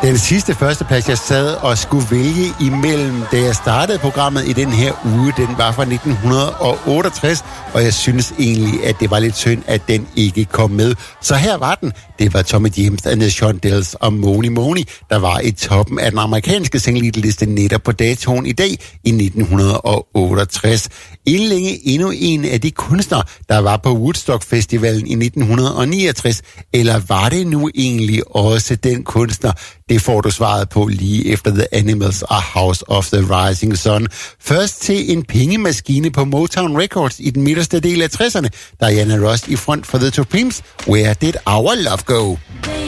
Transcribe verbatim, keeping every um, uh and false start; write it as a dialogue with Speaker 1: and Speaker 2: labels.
Speaker 1: Den sidste førsteplads, jeg sad og skulle vælge imellem, da jeg startede programmet i den her uge, den var fra nitten otteogtres, og jeg synes egentlig, at det var lidt synd, at den ikke kom med. Så her var den. Det var Tommy James and the Shondells og Money Money, der var i toppen af den amerikanske singleliste netop på datoen i dag i nitten otteogtres. Inden længe endnu en af de kunstnere, der var på Woodstock Festivalen i nitten niogtres, eller var det nu egentlig også den kunstner? Det får du svaret på lige efter The Animals og House of the Rising Sun. Først til en pengemaskine på Motown Records i den midterste del af tresserne. Diana Ross i front for The Supremes. Where Did Our Love Go?